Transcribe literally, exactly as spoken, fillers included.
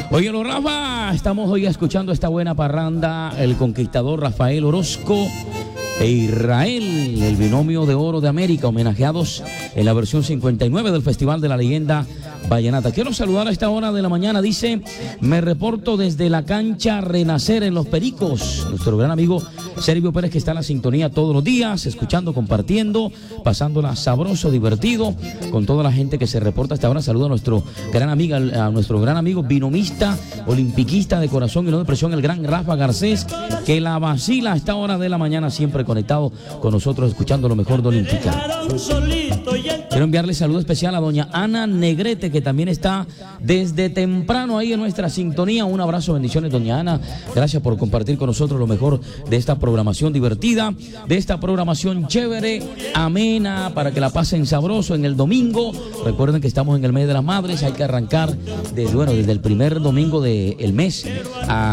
Oye, lo Rafa, estamos hoy escuchando esta buena parranda, el conquistador Rafael Orozco e Israel, el binomio de oro de América, homenajeados en la versión cincuenta y nueve del Festival de la Leyenda Vallenata. Quiero saludar a esta hora de la mañana, dice, me reporto desde la cancha Renacer en Los Pericos, nuestro gran amigo Servio Pérez, que está en la sintonía todos los días, escuchando, compartiendo, pasándola sabroso, divertido, con toda la gente que se reporta hasta ahora. Saludo a nuestro gran amiga, a nuestro gran amigo binomista, olimpiquista de corazón y no de presión, el gran Rafa Garcés, que la vacila a esta hora de la mañana, siempre conectado con nosotros, escuchando lo mejor de Olímpica. Quiero enviarle saludo especial a doña Ana Negrete, que también está desde temprano ahí en nuestra sintonía. Un abrazo, bendiciones, doña Ana. Gracias por compartir con nosotros lo mejor de esta programación divertida, de esta programación chévere, amena, para que la pasen sabroso en el domingo. Recuerden que estamos en el mes de las madres, hay que arrancar desde, bueno, desde el primer domingo del mes a